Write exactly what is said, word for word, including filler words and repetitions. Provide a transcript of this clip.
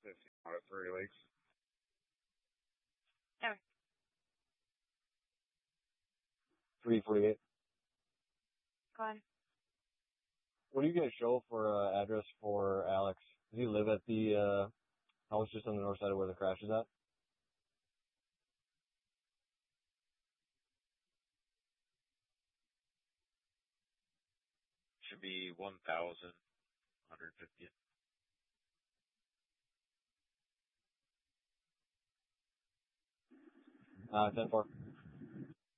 fifteen out of Three Lakes. Okay. three forty-eight. Go on. What are you going to show for uh, address for Alex? Does he live at the uh, house just on the north side of where the crash is at? Should be one thousand one hundred fifty. Uh, ten four.